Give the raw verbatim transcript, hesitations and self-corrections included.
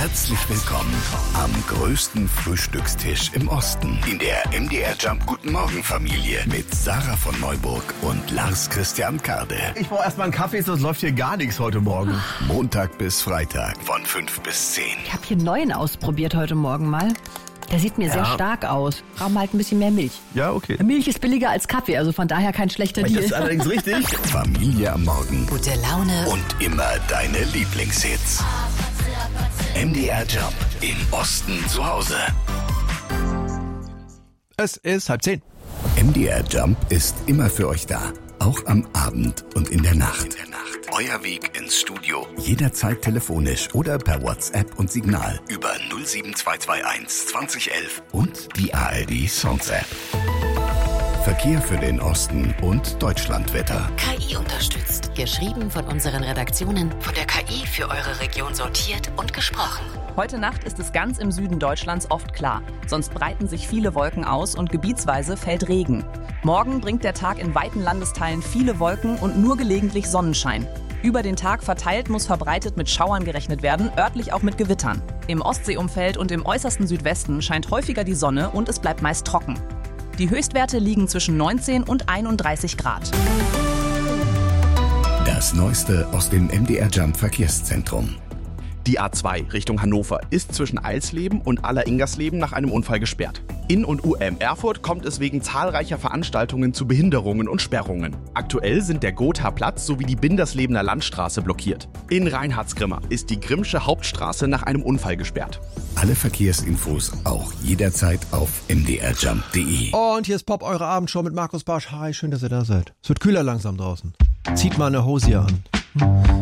Herzlich willkommen am größten Frühstückstisch im Osten. In der M D R Jump Guten Morgen Familie mit Sarah von Neuburg und Lars Christian Karde. Ich brauche erstmal einen Kaffee, sonst läuft hier gar nichts heute Morgen. Montag bis Freitag von fünf bis zehn. Ich habe hier einen neuen ausprobiert heute Morgen mal. Der sieht mir Ja. sehr stark aus. Brauchen wir halt ein bisschen mehr Milch. Ja, okay. Milch ist billiger als Kaffee, also von daher kein schlechter Das Deal. ist allerdings richtig. Familie am Morgen Gute Laune. und immer deine Lieblingshits. M D R Jump im Osten zu Hause. Es ist halb zehn. M D R Jump ist immer für euch da. Auch am Abend und in der Nacht. Euer Weg ins Studio. Jederzeit telefonisch oder per WhatsApp und Signal über null sieben zwei zwei eins zwanzig elf und die A R D Songs App. Verkehr für den Osten und Deutschlandwetter. K I unterstützt. Geschrieben von unseren Redaktionen. Von der K I für eure Region sortiert und gesprochen. Heute Nacht ist es ganz im Süden Deutschlands oft klar. Sonst breiten sich viele Wolken aus und gebietsweise fällt Regen. Morgen bringt der Tag in weiten Landesteilen viele Wolken und nur gelegentlich Sonnenschein. Über den Tag verteilt muss verbreitet mit Schauern gerechnet werden, örtlich auch mit Gewittern. Im Ostseeumfeld und im äußersten Südwesten scheint häufiger die Sonne und es bleibt meist trocken. Die Höchstwerte liegen zwischen neunzehn und einunddreißig Grad. Das Neueste aus dem M D R Jump Verkehrszentrum. Die A zwei Richtung Hannover ist zwischen Eilsleben und Aller-Ingersleben nach einem Unfall gesperrt. In und U M Erfurt kommt es wegen zahlreicher Veranstaltungen zu Behinderungen und Sperrungen. Aktuell sind der Gotha-Platz sowie die Binderslebener Landstraße blockiert. In Reinhardsgrimma ist die Grimmsche Hauptstraße nach einem Unfall gesperrt. Alle Verkehrsinfos auch jederzeit auf m d r jump punkt d e. Und hier ist Pop, eure Abendshow mit Markus Barsch. Hi, schön, dass ihr da seid. Es wird kühler langsam draußen. Zieht mal eine Hose hier an.